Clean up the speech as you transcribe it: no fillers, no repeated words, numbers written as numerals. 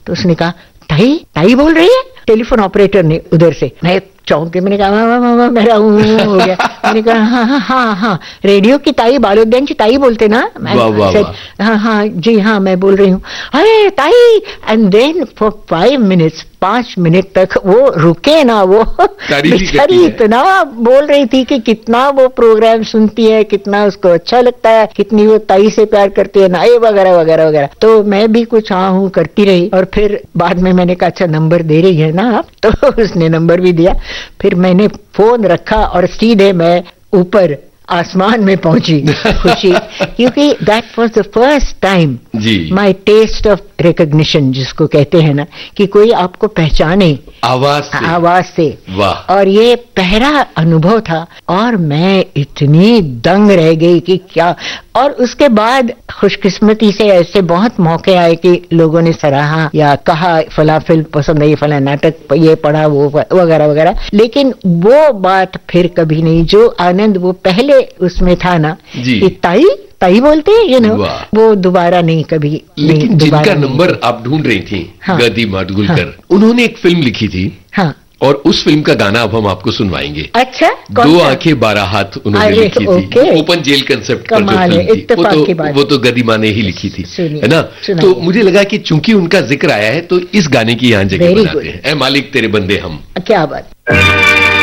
तो उसने कहा, ताई ताई बोल रही है, टेलीफोन ऑपरेटर ने उधर से। मैं चौंक के मैंने कहा मेरा हो गया। मैंने कहा हाँ, रेडियो की ताई, बालोद्यांची ताई बोलते ना? हाँ जी हाँ, मैं बोल रही हूँ। अरे ताई, एंड देन फॉर 5 मिनट तक वो रुके ना, वो बेचारी इतना बोल रही थी कि कितना वो प्रोग्राम सुनती है, कितना उसको अच्छा लगता है, कितनी वो ताई से प्यार करती है ना, ये वगैरह वगैरह वगैरह। तो मैं भी कुछ हाँ हूँ करती रही, और फिर बाद में मैंने कहा अच्छा नंबर दे रही है ना आप? तो उसने नंबर भी दिया। फिर मैंने फोन रखा और सीधे मैं ऊपर आसमान में पहुंची खुशी, क्योंकि that was the first time my test of recognition, जिसको कहते हैं ना कि कोई आपको पहचाने आवाज से। वाह। और ये पहला अनुभव था, और मैं इतनी दंग रह गई कि क्या। और उसके बाद खुशकिस्मती से ऐसे बहुत मौके आए कि लोगों ने सराहा या कहा फला फिल्म पसंद आई, फला नाटक ये पढ़ा, वो वगैरह वगैरह। लेकिन वो बात फिर कभी नहीं, जो आनंद वो पहले उसमें था ना कि ताई बोलते हैं, यू नो, वो दोबारा नहीं कभी। लेकिन जिनका नंबर आप ढूंढ रही थी, गदी माडगुलकर, उन्होंने एक फिल्म लिखी थी। हाँ। और उस फिल्म का गाना अब हम आपको सुनवाएंगे। अच्छा, 2 आंखें 12 हाथ उन्होंने लिखी थी। ओपन जेल कंसेप्ट पर जो फिल्म थी, वो तो गदी माँ ने ही लिखी थी, है ना? तो मुझे लगा कि चूंकि उनका जिक्र आया है तो इस गाने की यहाँ जगह बनाते हैं। ऐ मालिक तेरे बंदे हम। क्या बात।